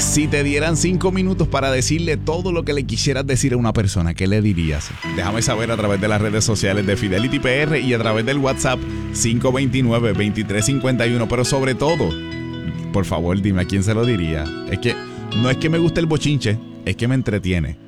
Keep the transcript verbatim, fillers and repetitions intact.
Si te dieran cinco minutos para decirle todo lo que le quisieras decir a una persona, ¿qué le dirías? Déjame saber a través de las redes sociales de Fidelity P R y a través del WhatsApp cinco dos nueve, dos tres cinco uno. Pero sobre todo, por favor, dime a quién se lo diría. Es que no es que me guste el bochinche, es que me entretiene.